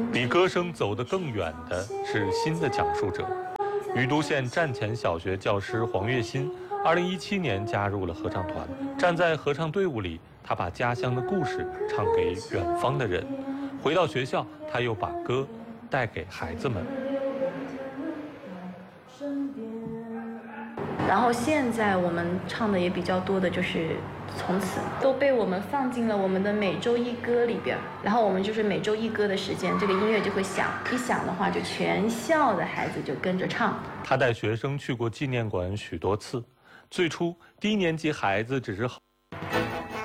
比歌声走得更远的是新的讲述者。余都县站前小学教师黄月新，2017年加入了合唱团，站在合唱队伍里，他把家乡的故事唱给远方的人。回到学校，他又把歌带给孩子们。 然后现在我们唱的也比较多的就是从此都被我们放进了我们的每周一歌里边，然后我们就是每周一歌的时间，这个音乐就会响，一响的话就全校的孩子就跟着唱。 他带学生去过纪念馆许多次，最初低年级孩子只是